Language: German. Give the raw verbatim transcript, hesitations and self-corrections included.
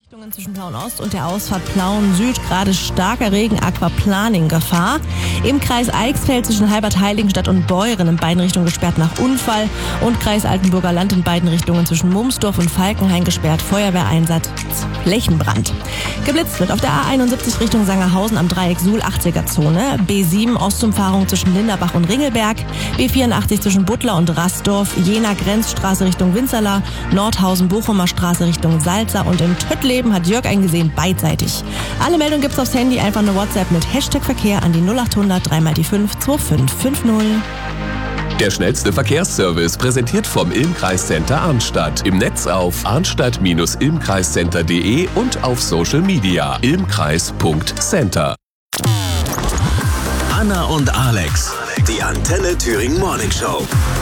Zwischen Plauen Ost und der Ausfahrt Plauen Süd gerade starker Regen, Aquaplaning-Gefahr. Im Kreis Eichsfeld zwischen Halbert-Heiligenstadt und Beuren in beiden Richtungen gesperrt nach Unfall und Kreis Altenburger Land in beiden Richtungen zwischen Mumsdorf und Falkenhain gesperrt, Feuerwehreinsatz, Flächenbrand. Geblitzt wird auf der A einundsiebzig Richtung Sangerhausen am Dreieck Suhl achtziger Zone, B sieben Ostumfahrung zwischen Linderbach und Ringelberg, B vierundachtzig zwischen Butler und Rastorf, Jena Grenzstraße Richtung Winzerla, Nordhausen Bochumer Straße Richtung Salza und in Töttleben hat Jörg eingesehen, beidseitig. Alle Meldungen gibt's aufs Handy, einfach eine WhatsApp mit Hashtag Verkehr an die null achthundert drei mal die fünf zwei fünf fünf null. Der schnellste Verkehrsservice präsentiert vom Ilm-Kreiscenter Arnstadt. Im Netz auf arnstadt Bindestrich ilmkreiscenter punkt de und auf Social Media ilmkreis Punkt center. Anna und Alex, die Antenne Thüringen Morning Show.